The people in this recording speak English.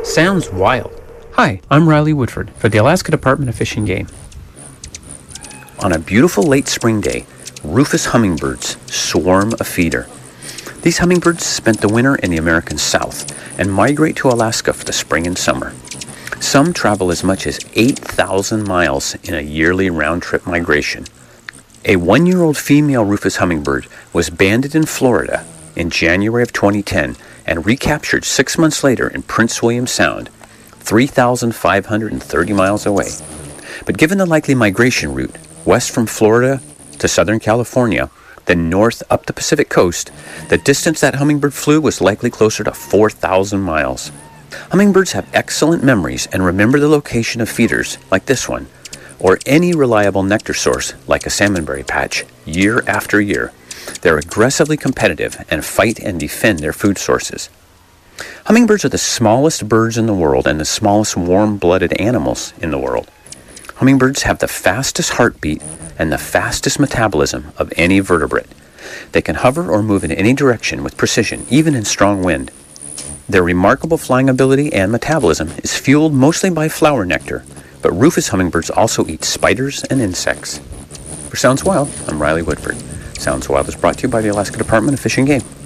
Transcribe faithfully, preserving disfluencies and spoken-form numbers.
Sounds wild. Hi, I'm Riley Woodford for the Alaska Department of Fish and Game. On a beautiful late spring day, rufous hummingbirds swarm a feeder. These hummingbirds spent the winter in the American South and migrate to Alaska for the spring and summer. Some travel as much as eight thousand miles in a yearly round-trip migration. A one-year-old female rufous hummingbird was banded in Florida in January of twenty ten and recaptured six months later in Prince William Sound, three thousand five hundred thirty miles away. But given the likely migration route, west from Florida to Southern California, then north up the Pacific coast, the distance that hummingbird flew was likely closer to four thousand miles. Hummingbirds have excellent memories and remember the location of feeders like this one, or any reliable nectar source like a salmonberry patch, year after year. They're aggressively competitive and fight and defend their food sources. Hummingbirds are the smallest birds in the world and the smallest warm-blooded animals in the world. Hummingbirds have the fastest heartbeat and the fastest metabolism of any vertebrate. They can hover or move in any direction with precision, even in strong wind. Their remarkable flying ability and metabolism is fueled mostly by flower nectar, but rufous hummingbirds also eat spiders and insects. For Sounds Wild, I'm Riley Woodford. Sounds Wild is brought to you by the Alaska Department of Fish and Game.